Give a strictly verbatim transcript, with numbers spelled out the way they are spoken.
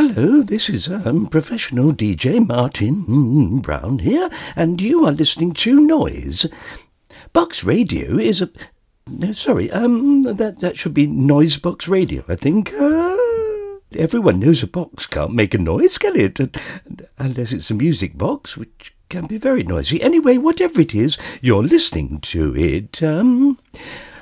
hello, this is um, professional D J Martin Brown here, and you are listening to Noise. Box Radio is a... No, sorry, um, that, that should be Noise Box Radio, I think. Uh, everyone knows a box can't make a noise, can it? Unless it's a music box, which can be very noisy. Anyway, whatever it is, you're listening to it. Um...